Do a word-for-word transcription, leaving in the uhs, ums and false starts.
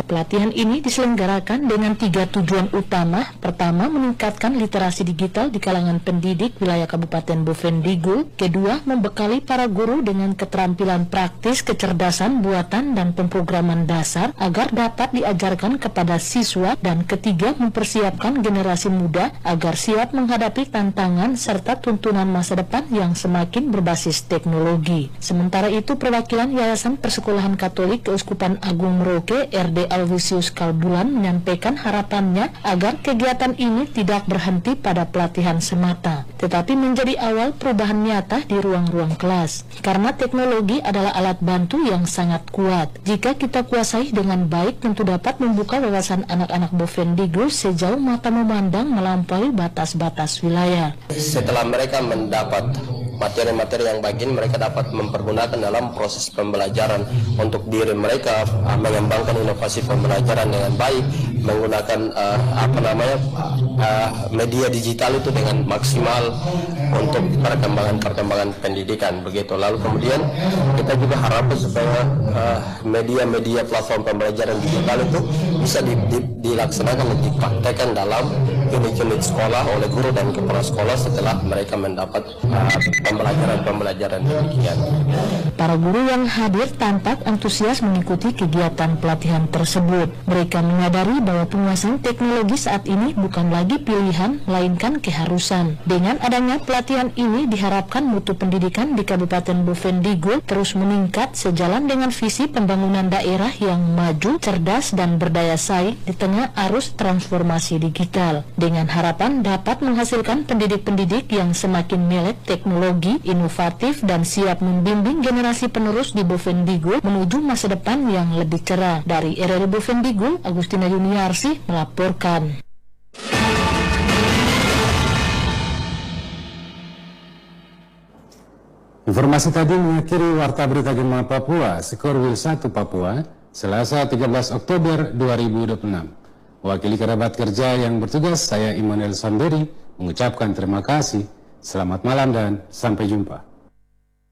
Pelatihan ini diselenggarakan dengan tiga tujuan utama. Pertama, meningkatkan literasi digital di kalangan pendidik wilayah Kabupaten Bovendigul. Kedua, membekali para guru dengan keterampilan praktis, kecerdasan buatan, dan pemrograman dasar agar dapat diajarkan kepada siswa. Dan ketiga, mempersiapkan generasi muda agar siap menghadapi tantangan serta tuntunan masa depan yang semakin berbasis teknologi. Sementara itu, perwakilan Yayasan Persekolahan Katolik Keuskupan Agung Merauke, R D Alvisius Kalbulan, menyampaikan harapannya agar kegiatan ini tidak berhenti pada pelatihan semata, tetapi menjadi awal perubahan nyata di ruang-ruang kelas. Karena teknologi adalah alat bantu yang sangat kuat. Jika kita kuasai dengan baik, tentu dapat membuka wawasan anak-anak Bovendigul sejauh mata memandang melampaui batas-batas wilayah. Setelah mereka mendapat materi-materi yang baik ini, mereka dapat mempergunakan dalam proses pembelajaran untuk diri mereka, uh, mengembangkan inovasi pembelajaran dengan baik, menggunakan uh, apa namanya uh, media digital itu dengan maksimal untuk perkembangan-perkembangan pendidikan begitu. Lalu kemudian kita juga harapkan supaya uh, media-media platform pembelajaran digital itu bisa di, di, dilaksanakan dan dipraktekkan dalam unit-unit sekolah oleh guru dan kepala sekolah setelah mereka mendapat uh, pembelajaran-pembelajaran demikian. Para guru yang hadir tampak antusias mengikuti kegiatan pelatihan tersebut. Mereka menyadari bahwa penguasaan teknologi saat ini bukan lagi pilihan, melainkan keharusan. Dengan adanya pelatihan ini diharapkan mutu pendidikan di Kabupaten Bovendigul terus meningkat sejalan dengan visi pembangunan daerah yang maju, cerdas, dan berdaya saing di tengah arus transformasi digital. Dengan harapan dapat menghasilkan pendidik-pendidik yang semakin melek teknologi, inovatif, dan siap membimbing generasi penerus di Bovendigul menuju masa depan yang lebih cerah. Dari R R Bovendigul, Agustina Yuniarsi melaporkan. Informasi tadi mengakhiri Warta Berita Gema Papua, skor W satu Papua, Selasa tiga belas Oktober dua ribu dua puluh enam. Wakili kerabat kerja yang bertugas, saya Immanuel Sandori, mengucapkan terima kasih. Selamat malam dan sampai jumpa.